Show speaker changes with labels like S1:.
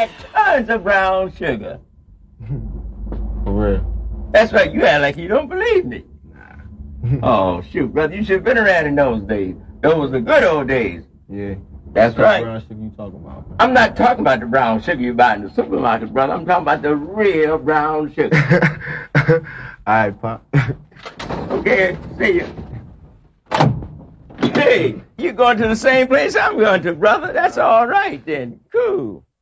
S1: had tons of brown sugar.
S2: For real.
S1: That's right. You act like you don't believe me. Oh, shoot, brother. You should have been around in those days. Those were the good old days.
S2: Yeah.
S1: That's right.
S2: What brown sugar you talking about?
S1: I'm not talking about the brown sugar you buy in the supermarket, brother. I'm talking about the real brown sugar.
S2: All right, Pop.
S1: Okay, see you. Hey, you going to the same place I'm going to, brother? That's all right then. Cool.